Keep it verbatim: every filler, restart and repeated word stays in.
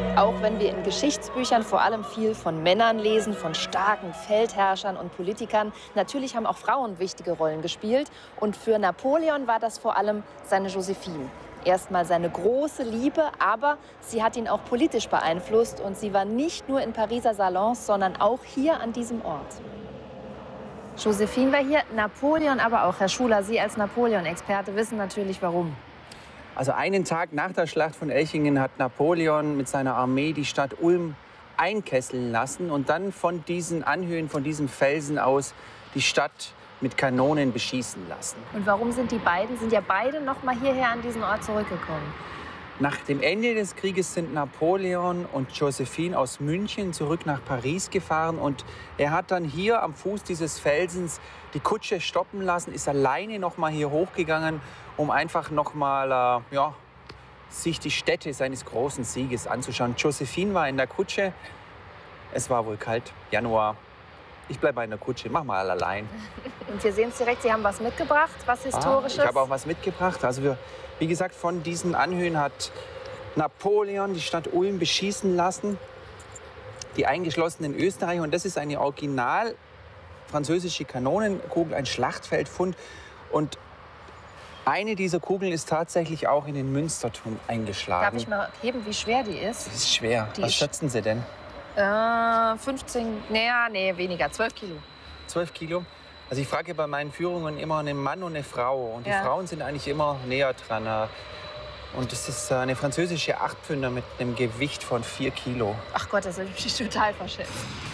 Auch wenn wir in Geschichtsbüchern vor allem viel von Männern lesen, von starken Feldherrschern und Politikern, natürlich haben auch Frauen wichtige Rollen gespielt. Und für Napoleon war das vor allem seine Josephine. Erstmal seine große Liebe, aber sie hat ihn auch politisch beeinflusst. Und sie war nicht nur in Pariser Salons, sondern auch hier an diesem Ort. Josephine war hier, Napoleon aber auch. Herr Schuler, Sie als Napoleon-Experte wissen natürlich, warum. Also einen Tag nach der Schlacht von Elchingen hat Napoleon mit seiner Armee die Stadt Ulm einkesseln lassen und dann von diesen Anhöhen, von diesem Felsen aus die Stadt mit Kanonen beschießen lassen. Und warum sind die beiden, sind ja beide noch mal hierher an diesen Ort zurückgekommen? Nach dem Ende des Krieges sind Napoleon und Josephine aus München zurück nach Paris gefahren und er hat dann hier am Fuß dieses Felsens die Kutsche stoppen lassen, ist alleine noch mal hier hochgegangen, um einfach noch mal äh, ja, sich die Stätte seines großen Sieges anzuschauen. Josephine war in der Kutsche, es war wohl kalt, Januar. Ich bleibe in der Kutsche, mach mal allein. Und wir sehen es direkt, Sie haben was mitgebracht, was Historisches. Ah, ich habe auch was mitgebracht. Also wir, wie gesagt, von diesen Anhöhen hat Napoleon die Stadt Ulm beschießen lassen, die eingeschlossen in Österreich. Und das ist eine original französische Kanonenkugel, ein Schlachtfeldfund. Und eine dieser Kugeln ist tatsächlich auch in den Münsterturm eingeschlagen. Darf ich mal heben, wie schwer die ist? Das ist schwer. Die Was ist schätzen Sie denn? Äh, fünfzehn, naja, nee, weniger, zwölf Kilo. zwölf Kilo? Also ich frage bei meinen Führungen immer einen Mann und eine Frau. Und die Ja. Frauen sind eigentlich immer näher dran. Und das ist eine französische Achtpfünder mit einem Gewicht von vier Kilo. Ach Gott, das habe ich mich total verschätzt.